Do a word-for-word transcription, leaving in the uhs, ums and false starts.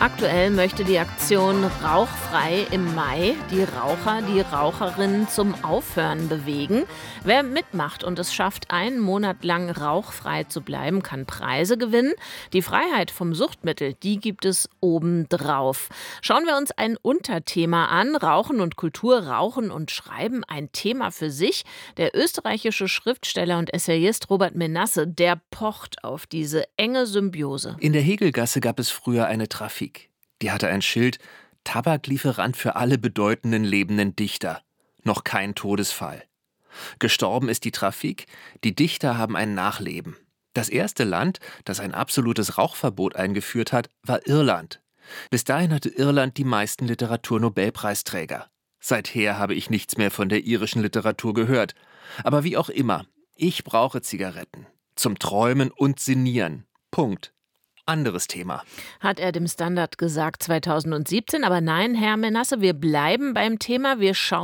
Aktuell möchte die Aktion Rauchfrei im Mai die Raucher, die Raucherinnen zum Aufhören bewegen. Wer mitmacht und es schafft, einen Monat lang rauchfrei zu bleiben, kann Preise gewinnen. Die Freiheit vom Suchtmittel, die gibt es obendrauf. Schauen wir uns ein Unterthema an. Rauchen und Kultur, Rauchen und Schreiben, ein Thema für sich. Der österreichische Schriftsteller und Essayist Robert Menasse, der pocht auf diese enge Symbiose. In der Hegelgasse gab es früher eine Trafik. Die hatte ein Schild: Tabaklieferant für alle bedeutenden lebenden Dichter. Noch kein Todesfall. Gestorben ist die Trafik, die Dichter haben ein Nachleben. Das erste Land, das ein absolutes Rauchverbot eingeführt hat, war Irland. Bis dahin hatte Irland die meisten Literaturnobelpreisträger. Seither habe ich nichts mehr von der irischen Literatur gehört. Aber wie auch immer, ich brauche Zigaretten. Zum Träumen und Sinnieren. Punkt. Anderes Thema. Hat er dem Standard gesagt zweitausendsiebzehn. Aber nein, Herr Menasse, wir bleiben beim Thema. Wir schauen